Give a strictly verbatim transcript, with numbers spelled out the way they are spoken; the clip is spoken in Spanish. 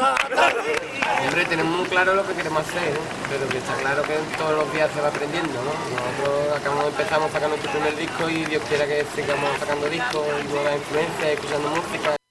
Hombre, tenemos muy claro lo que queremos hacer, ¿no? Pero que está claro que todos los días se va aprendiendo, ¿no? Nosotros acabamos, empezamos a sacar nuestro primer disco y Dios quiera que sigamos sacando discos y nuevas influencias, escuchando música.